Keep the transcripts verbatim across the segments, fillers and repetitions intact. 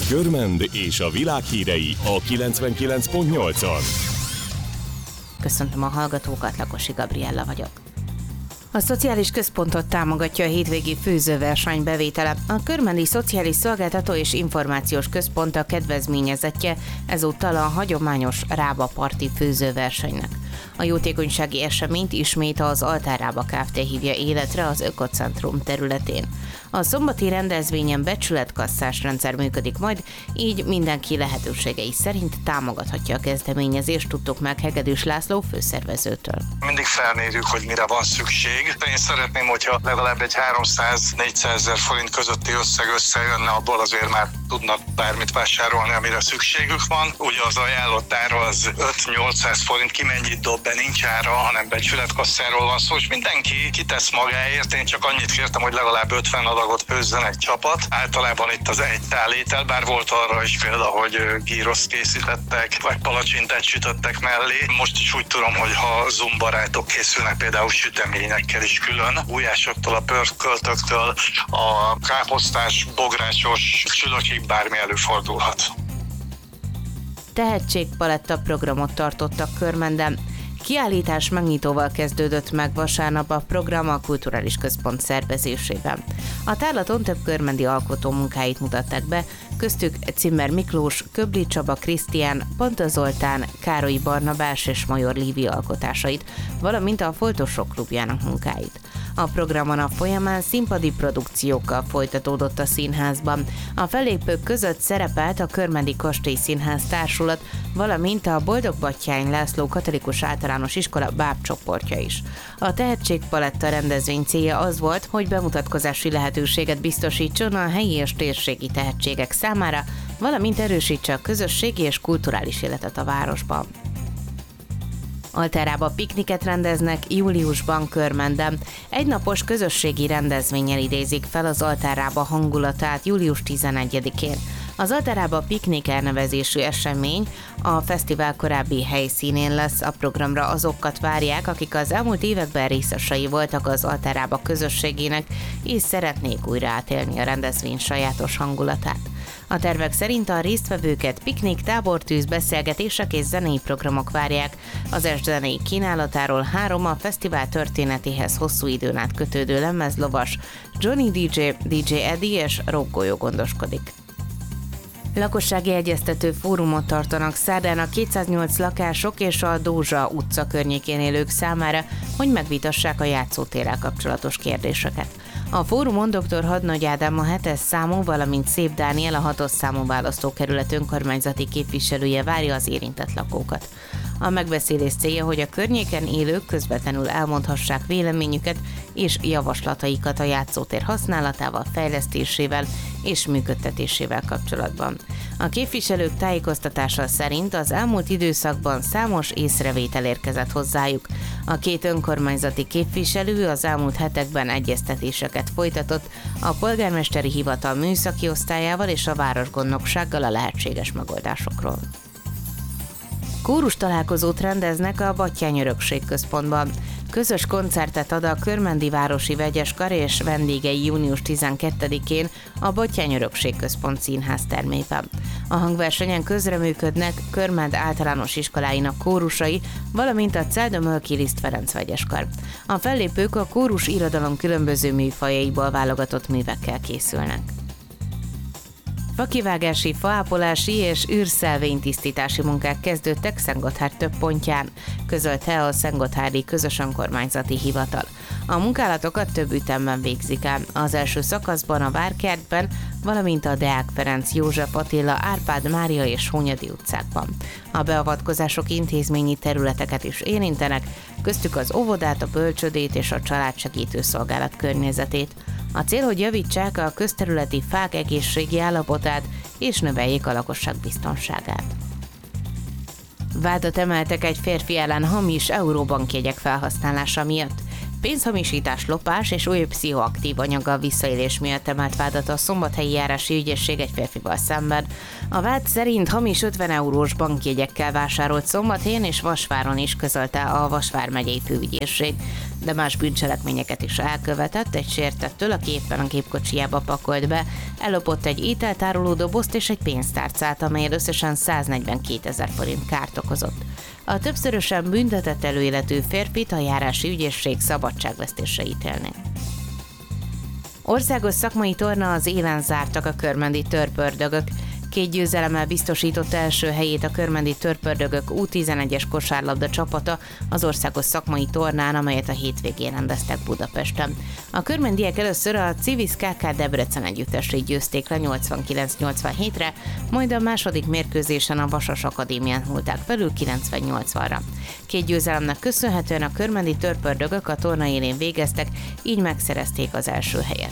Körmend és a világ hírei a kilencvenkilenc pont nyolcon. Köszöntöm a hallgatókat, Lakosi Gabriella vagyok. A Szociális Központot támogatja a hétvégi főzőverseny bevétele. A Körmendi Szociális Szolgáltató és Információs Központ a kedvezményezettje ezúttal a hagyományos Rába-parti főzőversenynek. A jótékonysági eseményt ismét az Altár Rába Kft. Hívja életre az Ökocentrum területén. A szombati rendezvényen becsületkasszás rendszer működik majd, így mindenki lehetőségei szerint támogathatja a kezdeményezést, tudtuk meg Hegedűs László főszervezőtől. Mindig felmérjük, hogy mire van szükség. Én szeretném, hogyha legalább egy háromszáz-négyszázezer forint közötti összeg összejönne, abból azért már tudnak bármit vásárolni, amire szükségük van. Ugye az ajánlott ára az öt-nyolcszáz forint, ki mennyit dob be, nincs ára, hanem becsületkasszáról van szó, és mindenki kitesz magáért. Én csak annyit kértem, hogy legalább ötven adagot főzzen egy csapat. Általában itt az egy tál étel, bár volt arra is példa, hogy gíroszt készítettek, vagy palacsintát sütöttek mellé. Most is úgy tudom, hogy ha Zoom barátok készülnek például süteményekkel is külön, gulyásoktól, a pörköltöktől, a káposztás, bográcsos csülökig bármi előfordulhat. Tehetségpaletta programot tartottak Körmenden. Kiállítás megnyitóval kezdődött meg vasárnap a program a Kulturális Központ szervezésében. A tárlaton több körmendi alkotó munkáit mutatták be, köztük Cimmer Miklós, Köbli Csaba Krisztián, Panta Zoltán, Károly Barnabás és Major Lívi alkotásait, valamint a Foltosok klubjának munkáit. A programon a folyamán színpadi produkciókkal folytatódott a színházban. A fellépők között szerepelt a Körmendi Kastély Színház Társulat, valamint a Boldog Batthyány László Katolikus Általános Iskola bábcsoportja is. A Tehetségpaletta rendezvény célja az volt, hogy bemutatkozási lehetőséget biztosítson a helyi és térségi tehetségek számára, valamint erősítse a közösségi és kulturális életet a városban. Altár Rába pikniket rendeznek júliusban Körmenden. Egynapos közösségi rendezvénnyel idézik fel az Altár Rába hangulatát július tizenegyedikén. Az Altár Rába piknik elnevezésű esemény a fesztivál korábbi helyszínén lesz. A programra azokat várják, akik az elmúlt években részesei voltak az Altár Rába közösségének, és szeretnék újra átélni a rendezvény sajátos hangulatát. A tervek szerint a résztvevőket piknik, tábortűz, beszélgetések és zenei programok várják. Az est zenei kínálatáról három a fesztivál történetéhez hosszú időn át kötődő lemezlovas, Johnny dé dzsé, dé dzsé Eddie és Rockgolyó gondoskodik. Lakossági egyeztető fórumot tartanak szerdán a kétszáznyolc lakások és a Dózsa utca környékén élők számára, hogy megvitassák a játszótérrel kapcsolatos kérdéseket. A fórumon dr. Hadnagy Ádám a hetes számú, valamint Szép Dániel a hatos számú választókerület önkormányzati képviselője várja az érintett lakókat. A megbeszélés célja, hogy a környéken élők közvetlenül elmondhassák véleményüket és javaslataikat a játszótér használatával, fejlesztésével és működtetésével kapcsolatban. A képviselők tájékoztatása szerint az elmúlt időszakban számos észrevétel érkezett hozzájuk. A két önkormányzati képviselő az elmúlt hetekben egyeztetéseket folytatott a polgármesteri hivatal műszaki osztályával és a városgondnoksággal a lehetséges megoldásokról. Kórus találkozót rendeznek a Batthyány Örökség Központban. Közös koncertet ad a Körmendi Városi Vegyeskar és vendégei június tizenkettedikén a Batthyány Örökség Központ színház termében. A hangversenyen közreműködnek Körmend általános iskoláinak kórusai, valamint a Celda-Mölki Liszt Ferenc Vegyeskar. A fellépők a kórus irodalom különböző műfajaiból válogatott művekkel készülnek. Fakivágási, faápolási és űrszelvénytisztítási munkák kezdődtek Szentgotthárd több pontján, közölte a Szentgotthárdi Közös Önkormányzati Hivatal. A munkálatokat több ütemben végzik el. Az első szakaszban a Várkertben, valamint a Deák Ferenc, József Attila, Árpád Mária és Hunyadi utcákban. A beavatkozások intézményi területeket is érintenek, köztük az óvodát, a bölcsödét és a családsegítő szolgálat környezetét. A cél, hogy javítsák a közterületi fák egészségi állapotát és növeljék a lakosság biztonságát. Vádat emeltek egy férfi ellen hamis euróbankjegyek felhasználása miatt. Pénzhamisítás, lopás és új pszichoaktív anyaggal visszaélés miatt emelt vádat a Szombathelyi Járási Ügyészség egy férfival szemben. A vád szerint hamis ötven eurós bankjegyekkel vásárolt Szombathelyen és Vasváron is, közölte a Vas vármegyei főügyészség, de más bűncselekményeket is elkövetett. Egy sértettől, aki éppen a gépkocsijába pakolt be, ellopott egy ételtároló dobozt és egy pénztárcát, amelyet összesen száznegyvenkétezer forint kárt okozott. A többszörösen büntetett előéletű férfit a járási ügyészség szabadságvesztésre ítélni. Országos szakmai torna az élen zártak a körmendi törpördögök. Két győzelemmel biztosította első helyét a körmendi törpördögök U tizenegyes kosárlabda csapata az országos szakmai tornán, amelyet a hétvégén rendeztek Budapesten. A körmendiek először a Civis ká ká Debrecen együttesét győzték le nyolcvankilenc nyolcvanhétre, majd a második mérkőzésen a Vasas Akadémián múlták felül kilencvennyolcvanra. Két győzelemnek köszönhetően a körmendi törpördögök a torna élén végeztek, így megszerezték az első helyet.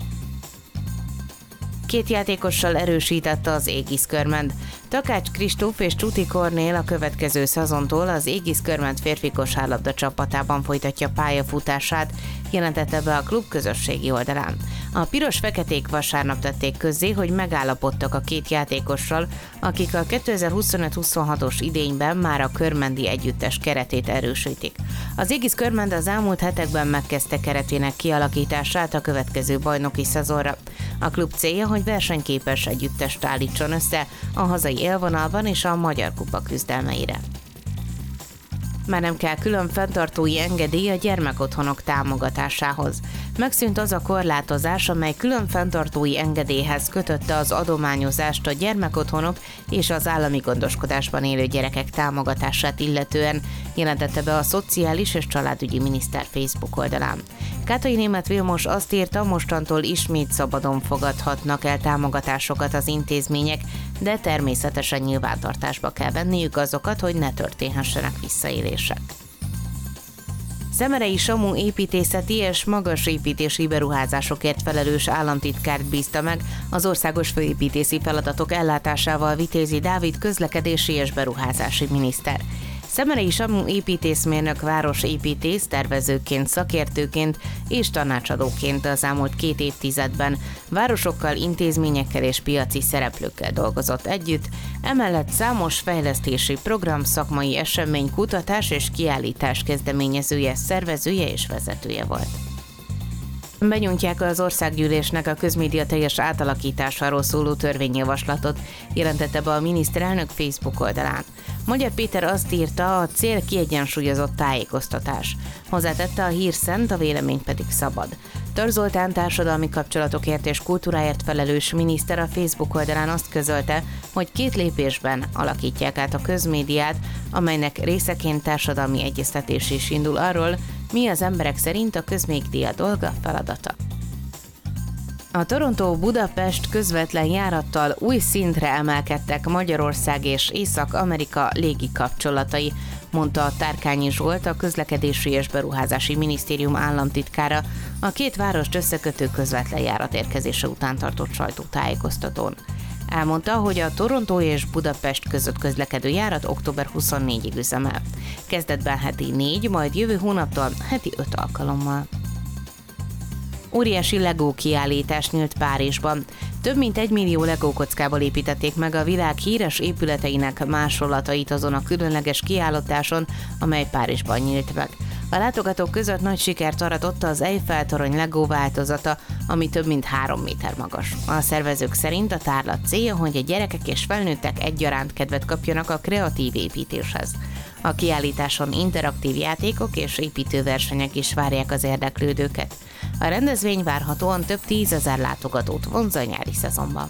Két játékossal erősítette az Égisz Körmend. Takács Kristóf és Csuti Kornél a következő szezontól az Égisz Körmend férfi kosárlabda csapatában folytatja pályafutását, jelentette be a klub közösségi oldalán. A piros-feketék vasárnap tették közzé, hogy megállapodtak a két játékossal, akik a kétezer-huszonöt huszonhatos idényben már a körmendi együttes keretét erősítik. Az Égisz Körmend az elmúlt hetekben megkezdte keretének kialakítását a következő bajnoki szezonra. A klub célja, hogy versenyképes együttest állítson össze a hazai élvonalban és a Magyar Kupa küzdelmeire. Már nem kell külön fenntartói engedély a gyermekotthonok támogatásához. Megszűnt az a korlátozás, amely külön fenntartói engedélyhez kötötte az adományozást a gyermekotthonok és az állami gondoskodásban élő gyerekek támogatását illetően, jelentette be a Szociális és Családügyi Miniszter Facebook oldalán. Kátai Németh Vilmos azt írta, mostantól ismét szabadon fogadhatnak el támogatásokat az intézmények, de természetesen nyilvántartásba kell venniük azokat, hogy ne történhessenek visszaélések. Szemerei Samu építészeti és magasépítési beruházásokért felelős államtitkárt bízta meg az országos főépítészi feladatok ellátásával Vitézi Dávid közlekedési és beruházási miniszter. Szemerei Samu építészmérnök városépítész tervezőként, szakértőként és tanácsadóként az elmúlt két évtizedben városokkal, intézményekkel és piaci szereplőkkel dolgozott együtt, emellett számos fejlesztési program, szakmai esemény, kutatás és kiállítás kezdeményezője, szervezője és vezetője volt. Benyújtják az országgyűlésnek a közmédia teljes átalakításáról szóló törvényjavaslatot, jelentette be a miniszterelnök Facebook oldalán. Magyar Péter azt írta, a cél kiegyensúlyozott tájékoztatás. Hozzátette, a hír szent, a vélemény pedig szabad. Tar Zoltán társadalmi kapcsolatokért és kultúráért felelős miniszter a Facebook oldalán azt közölte, hogy két lépésben alakítják át a közmédiát, amelynek részeként társadalmi egyeztetés is indul arról, mi az emberek szerint a közmédia dolga, feladata. A Toronto-Budapest közvetlen járattal új szintre emelkedtek Magyarország és Észak-Amerika légi kapcsolatai, mondta Tárkányi Zsolt, a Közlekedési és Beruházási Minisztérium államtitkára a két várost összekötő közvetlen járat érkezése után tartott sajtótájékoztatón. Elmondta, hogy a Toronto és Budapest között közlekedő járat október huszonnégyig üzemel. Kezdetben heti négy, majd jövő hónaptól heti öt alkalommal. Óriási Lego kiállítás nyílt Párizsban. Több mint egy millió Lego kockából építették meg a világ híres épületeinek másolatait azon a különleges kiállításon, amely Párizsban nyílt meg. A látogatók között nagy sikert aratott az Eiffel-torony Lego változata, ami több mint három méter magas. A szervezők szerint a tárlat célja, hogy a gyerekek és felnőttek egyaránt kedvet kapjanak a kreatív építéshez. A kiállításon interaktív játékok és építőversenyek is várják az érdeklődőket. A rendezvény várhatóan több tízezer látogatót vonz a nyári szezonban.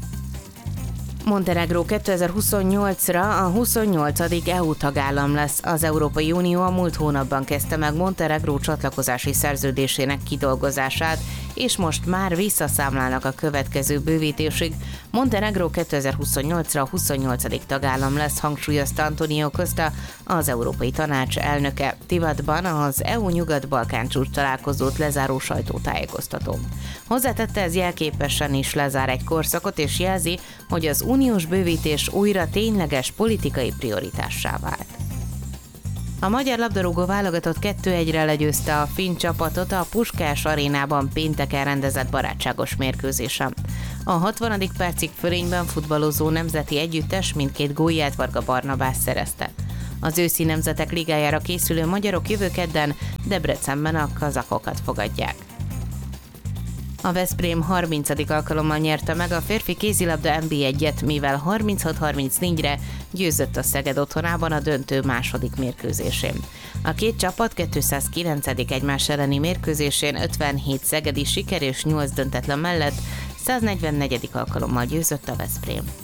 Montenegró kétezer-huszonnyolcra a huszonnyolcadik é u tagállam lesz. Az Európai Unió a múlt hónapban kezdte meg Montenegró csatlakozási szerződésének kidolgozását, és most már visszaszámlálnak a következő bővítésig. Montenegró kétezer-huszonnyolcra a huszonnyolcadik tagállam lesz, hangsúlyozta Antonio Costa, az Európai Tanács elnöke Tivatban az é u Nyugat-Balkán csúcs találkozót lezáró sajtótájékoztatón. Hozzátette, ez jelképesen is lezár egy korszakot, és jelzi, hogy az uniós bővítés újra tényleges politikai prioritássá vált. A magyar labdarúgó válogatott kettő egyre legyőzte a finn csapatot a Puskás arénában pénteken rendezett barátságos mérkőzésen. A hatvanadik percig fölényben futballozó nemzeti együttes mindkét gólját Varga Barnabás szerezte. Az őszi nemzetek ligájára készülő magyarok jövő kedden Debrecenben a kazakokat fogadják. A Veszprém harmincadik alkalommal nyerte meg a férfi kézilabda en bé egyet, mivel harminchat harmincnégyre győzött a Szeged otthonában a döntő második mérkőzésén. A két csapat kétszázkilencedik egymás elleni mérkőzésén ötvenhét szegedi siker és nyolc döntetlen mellett száznegyvennegyedik alkalommal győzött a Veszprém.